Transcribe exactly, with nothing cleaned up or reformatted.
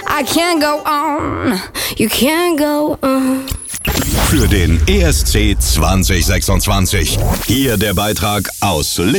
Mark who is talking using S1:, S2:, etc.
S1: I can't go on, you can't go on.
S2: Für den E S C zwanzig sechsundzwanzig. Hier der Beitrag aus